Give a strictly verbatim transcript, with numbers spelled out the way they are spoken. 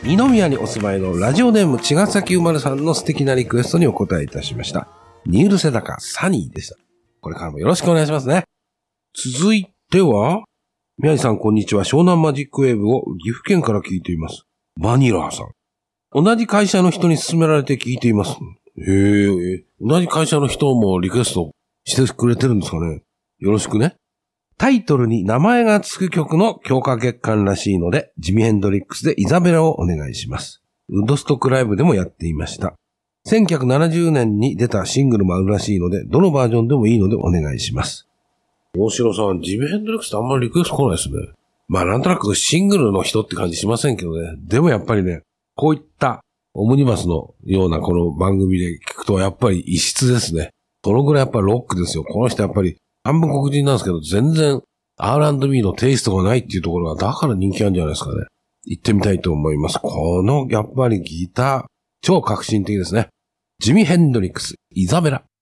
二宮にお住まいのラジオネーム茅ヶ崎生まれさんの素敵なリクエストにお答えいたしました。ニールセダカサニーでした。これからもよろしくお願いしますね。続いては、宮治さんこんにちは。湘南マジックウェーブを岐阜県から聞いています。バニラーさん。同じ会社の人に勧められて聞いています。へえ、同じ会社の人もリクエストしてくれてるんですかね。よろしくね。タイトルに名前が付く曲の強化月間らしいので、ジミヘンドリックスでイザベラをお願いします。ウッドストックライブでもやっていました。せんきゅうひゃくななじゅうねんに出たシングルもあるらしいので、どのバージョンでもいいのでお願いします。大城さん、ジミヘンドリックスってあんまりリクエスト来ないですね。まあなんとなくシングルの人って感じしませんけどね。でもやっぱりね、こういったオムニバスのようなこの番組で聞くとやっぱり異質ですね。そのぐらいやっぱりロックですよ。この人やっぱり半分黒人なんですけど、全然 アールアンドビー のテイストがないっていうところが、だから人気あるんじゃないですかね。行ってみたいと思います。このやっぱりギター、超革新的ですね。ジミヘンドリックス、イザベラ。